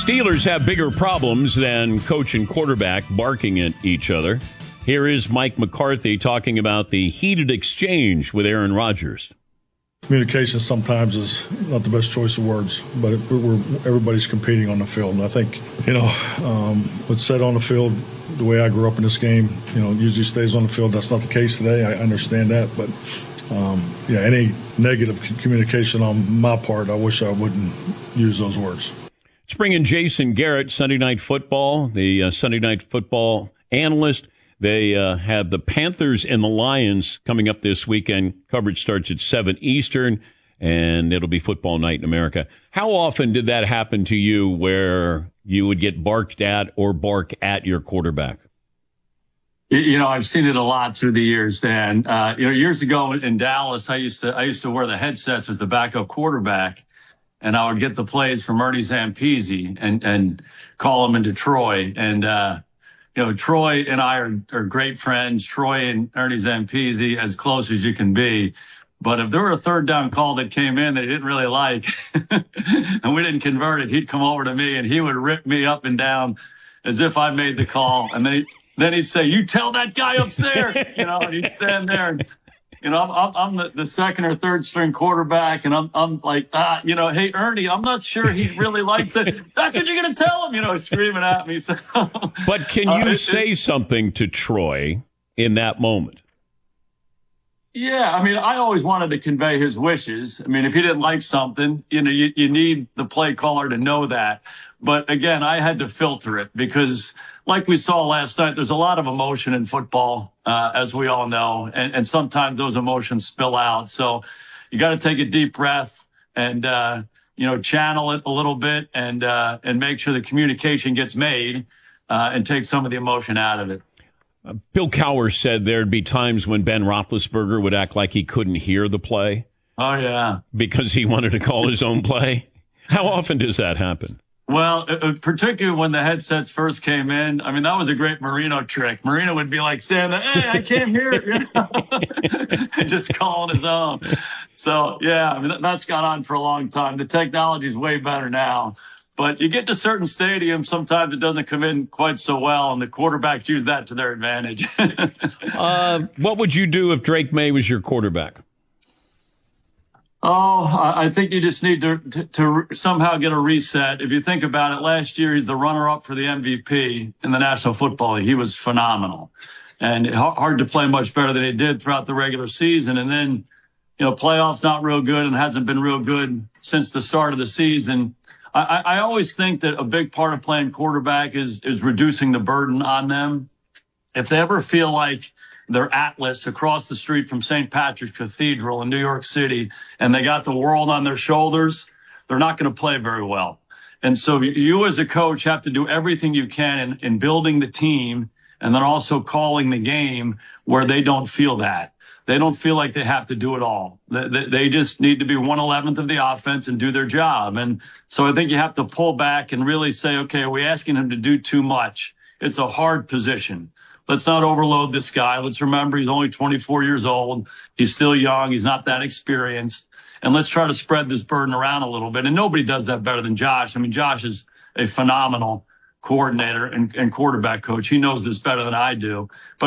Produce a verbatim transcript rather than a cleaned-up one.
Steelers have bigger problems than coach and quarterback barking at each other. Here is Mike McCarthy talking about the heated exchange with Aaron Rodgers. Communication sometimes is not the best choice of words, but it, we're, everybody's competing on the field. And I think, you know, um, what's said on the field, the way I grew up in this game, you know, usually stays on the field. That's not the case today. I understand that. But, um, yeah, any negative communication on my part, I wish I wouldn't use those words. Let's bring in Jason Garrett, Sunday Night Football, the uh, Sunday Night Football analyst. They uh, have the Panthers and the Lions coming up this weekend. Coverage starts at seven Eastern, and it'll be football night in America. How often did that happen to you where you would get barked at or bark at your quarterback? You know, I've seen it a lot through the years, Dan. Uh, you know, years ago in Dallas, I used to I used to wear the headsets as the backup quarterback, and I would get the plays from Ernie Zampese and and call him into Troy. And uh, you know, Troy and I are, are great friends. Troy and Ernie Zampese, as close as you can be. But if there were a third down call that came in that he didn't really like, and we didn't convert it, he'd come over to me and he would rip me up and down as if I made the call. And then he, then he'd say, "You tell that guy upstairs," you know, and he'd stand there and, you know, I'm, I'm the, the second or third string quarterback, and I'm, I'm like, ah, you know, "Hey, Ernie, I'm not sure he really likes it." "That's what you're going to tell him," you know, screaming at me. So, but can you uh, say it, something to Troy in that moment? Yeah, I mean, I always wanted to convey his wishes. I mean, if he didn't like something, you know, you, you need the play caller to know that. But again, I had to filter it because, like we saw last night, there's a lot of emotion in football, uh, as we all know, and, and sometimes those emotions spill out. So you got to take a deep breath and, uh, you know, channel it a little bit and uh, and make sure the communication gets made uh, and take some of the emotion out of it. Uh, Bill Cowher said there'd be times when Ben Roethlisberger would act like he couldn't hear the play. Oh, yeah. Because he wanted to call his own play. How often does that happen? Well, uh, particularly when the headsets first came in. I mean, that was a great Marino trick. Marino would be like, stand there, "Hey, I can't hear it," you know? And just calling his own. So, yeah, I mean, that, that's gone on for a long time. The technology's way better now. But you get to certain stadiums, sometimes it doesn't come in quite so well, and the quarterbacks use that to their advantage. uh, what would you do if Drake May was your quarterback? Oh, I think you just need to, to to somehow get a reset. If you think about it, last year he's the runner-up for the M V P in the National Football League. He was phenomenal, and hard to play much better than he did throughout the regular season. And then, you know, playoffs not real good and hasn't been real good since the start of the season. I, I always think that a big part of playing quarterback is is reducing the burden on them. If they ever feel like they're Atlas across the street from Saint Patrick's Cathedral in New York City and they got the world on their shoulders, they're not going to play very well. And so you as a coach have to do everything you can in, in building the team and then also calling the game where they don't feel that. They don't feel like they have to do it all. They, they just need to be one eleventh of the offense and do their job. And so I think you have to pull back and really say, okay, are we asking him to do too much? It's a hard position. Let's not overload this guy. Let's remember he's only twenty-four years old. He's still young. He's not that experienced. And let's try to spread this burden around a little bit. And nobody does that better than Josh. I mean, Josh is a phenomenal coordinator and, and quarterback coach. He knows this better than I do. But